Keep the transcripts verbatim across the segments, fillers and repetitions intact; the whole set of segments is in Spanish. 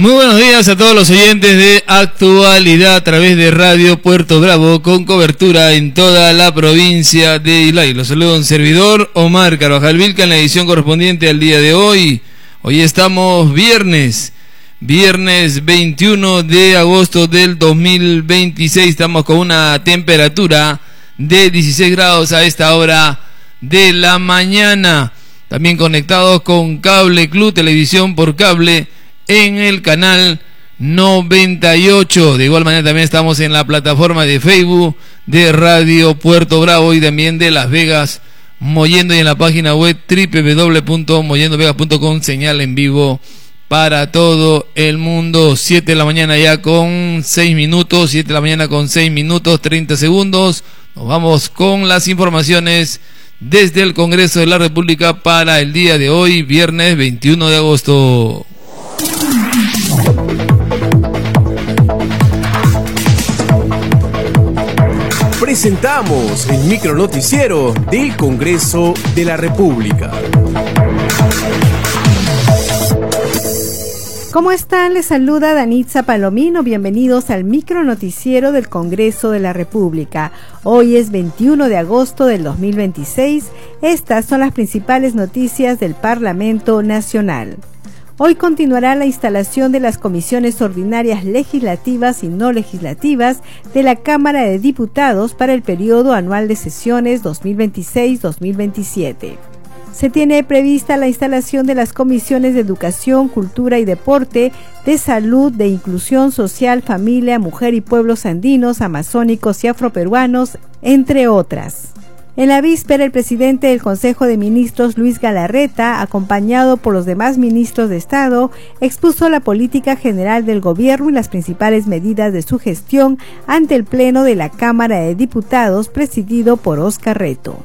Muy buenos días a todos los oyentes de Actualidad a través de Radio Puerto Bravo, con cobertura en toda la provincia de Islay. Los saludo un servidor, Omar Carvajal Vilca, en la edición correspondiente al día de hoy. Hoy estamos viernes, viernes veintiuno de agosto del dos mil veintiséis. Estamos con una temperatura de dieciséis grados a esta hora de la mañana. También conectados con Cable Club, televisión por cable, en el canal noventa y ocho. De igual manera también estamos en la plataforma de Facebook de Radio Puerto Bravo y también de Las Vegas Mollendo, y en la página web doble u doble u doble u punto mollendo vegas punto com, señal en vivo para todo el mundo. Siete de la mañana ya con seis minutos, siete de la mañana con seis minutos, treinta segundos. Nos vamos con las informaciones desde el Congreso de la República para el día de hoy, viernes veintiuno de agosto. Presentamos el micronoticiero del Congreso de la República. ¿Cómo están? Les saluda Danitza Palomino. Bienvenidos al micronoticiero del Congreso de la República. Hoy es veintiuno de agosto del dos mil veintiséis. Estas son las principales noticias del Parlamento Nacional. Hoy continuará la instalación de las comisiones ordinarias legislativas y no legislativas de la Cámara de Diputados para el periodo anual de sesiones dos mil veintiséis dos mil veintisiete. Se tiene prevista la instalación de las comisiones de Educación, Cultura y Deporte, de Salud, de Inclusión Social, Familia, Mujer y Pueblos Andinos, Amazónicos y Afroperuanos, entre otras. En la víspera, el presidente del Consejo de Ministros, Luis Galarreta, acompañado por los demás ministros de Estado, expuso la política general del gobierno y las principales medidas de su gestión ante el Pleno de la Cámara de Diputados, presidido por Óscar Reto.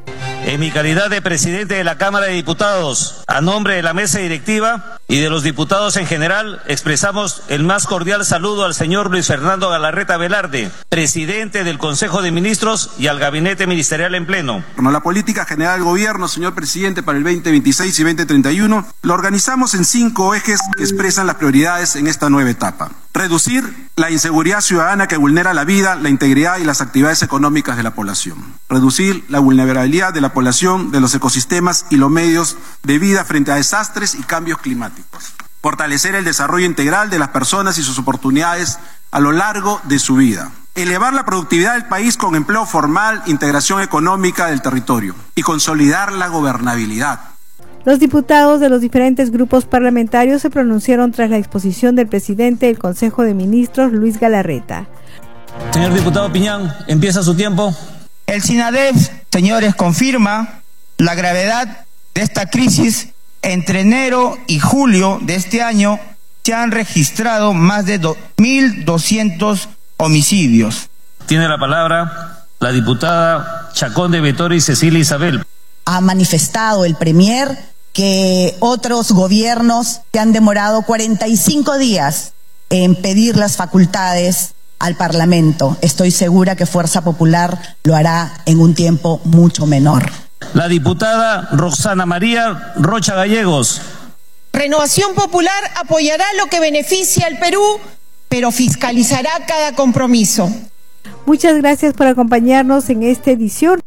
En mi calidad de presidente de la Cámara de Diputados, a nombre de la mesa directiva y de los diputados en general, expresamos el más cordial saludo al señor Luis Fernando Galarreta Velarde, presidente del Consejo de Ministros, y al Gabinete Ministerial en pleno. La política general del gobierno, señor presidente, para el veinte veintiséis y veinte treinta y uno, lo organizamos en cinco ejes que expresan las prioridades en esta nueva etapa. Reducir la inseguridad ciudadana que vulnera la vida, la integridad y las actividades económicas de la población. Reducir la vulnerabilidad de la población, de los ecosistemas y los medios de vida frente a desastres y cambios climáticos. Fortalecer el desarrollo integral de las personas y sus oportunidades a lo largo de su vida. Elevar la productividad del país con empleo formal, integración económica del territorio y consolidar la gobernabilidad. Los diputados de los diferentes grupos parlamentarios se pronunciaron tras la exposición del presidente del Consejo de Ministros, Luis Galarreta. Señor diputado Piñán, empieza su tiempo. El SINADEF, señores, confirma la gravedad de esta crisis. Entre enero y julio de este año se han registrado más de mil doscientos homicidios. Tiene la palabra la diputada Chacón de Vettori Cecilia Isabel. Ha manifestado el Premier que otros gobiernos se han demorado cuarenta y cinco días en pedir las facultades al Parlamento. Estoy segura que Fuerza Popular lo hará en un tiempo mucho menor. La diputada Roxana María Rocha Gallegos. Renovación Popular apoyará lo que beneficia al Perú, pero fiscalizará cada compromiso. Muchas gracias por acompañarnos en esta edición.